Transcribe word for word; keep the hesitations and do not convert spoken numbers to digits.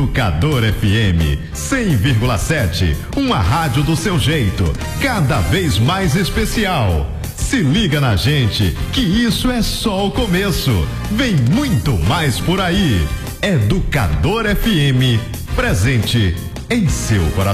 Educador F M cem vírgula sete, uma rádio do seu jeito, cada vez mais especial. Se liga na gente, que isso é só o começo. Vem muito mais por aí. Educador F M, presente em seu coração.